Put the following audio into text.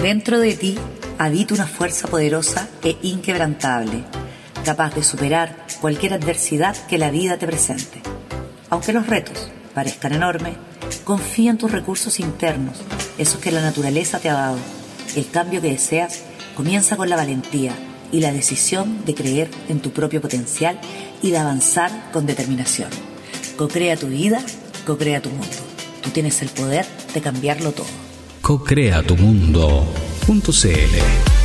Dentro de ti habita una fuerza poderosa e inquebrantable, capaz de superar cualquier adversidad que la vida te presente. Aunque los retos parezcan enormes, confía en tus recursos internos, esos que la naturaleza te ha dado. El cambio que deseas comienza con la valentía y la decisión de creer en tu propio potencial y de avanzar con determinación. Co-crea tu vida, co-crea tu mundo. Tú tienes el poder de cambiarlo todo. Cocreatumundo.cl